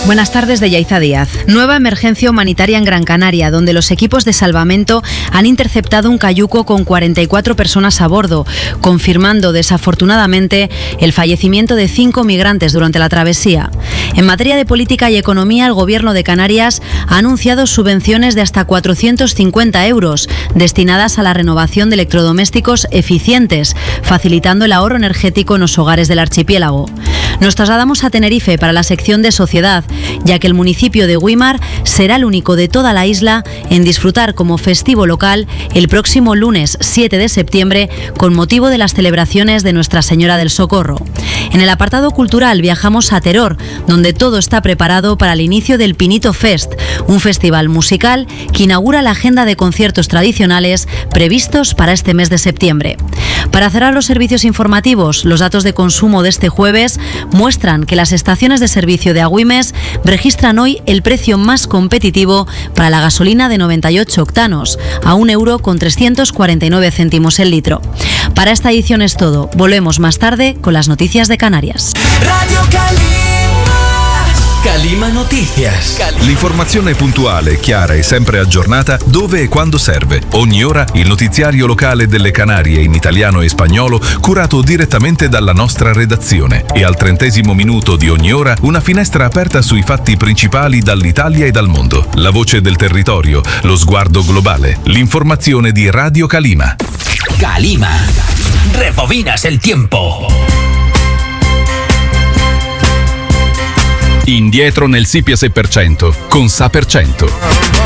Buenas tardes, de Yaiza Díaz. Nueva emergencia humanitaria en Gran Canaria, donde los equipos de salvamento han interceptado un cayuco con 44 personas a bordo, confirmando desafortunadamente el fallecimiento de 5 migrantes durante la travesía. En materia de política y economía, el Gobierno de Canarias ha anunciado subvenciones de hasta 450 euros destinadas a la renovación de electrodomésticos eficientes, facilitando el ahorro energético en los hogares del archipiélago. Nos trasladamos a Tenerife para la sección de Sociedad, ya que el municipio de Güímar será el único de toda la isla en disfrutar como festivo local el próximo lunes 7 de septiembre con motivo de las celebraciones de Nuestra Señora del Socorro. En el apartado cultural viajamos a Teror, donde todo está preparado para el inicio del Pinito Fest, un festival musical que inaugura la agenda de conciertos tradicionales previstos para este mes de septiembre. Para cerrar los servicios informativos, los datos de consumo de este jueves muestran que las estaciones de servicio de Agüimes registran hoy el precio más competitivo para la gasolina de 98 octanos, a €1,349 el litro. Para esta edición es todo. Volvemos más tarde con las noticias de Canarias. Radio Calima Noticias. L'informazione puntuale, chiara e sempre aggiornata dove e quando serve. Ogni ora il notiziario locale delle Canarie in italiano e spagnolo curato direttamente dalla nostra redazione. E al 30° minuto di ogni ora una finestra aperta sui fatti principali dall'Italia e dal mondo. La voce del territorio, lo sguardo globale. L'informazione di Radio Calima. Calima. Rebobinas el tiempo. Indietro nel Sipia 6% con Sapercento.